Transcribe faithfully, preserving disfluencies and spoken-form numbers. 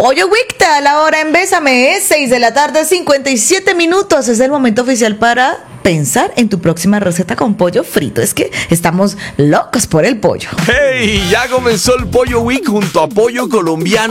Pollo Week te da la hora en Bésame, es seis de la tarde, cincuenta y siete minutos. Es el momento oficial para pensar en tu próxima receta con pollo frito. Es que estamos locos por el pollo. ¡Hey! Ya comenzó el Pollo Week junto a Pollo Colombiano.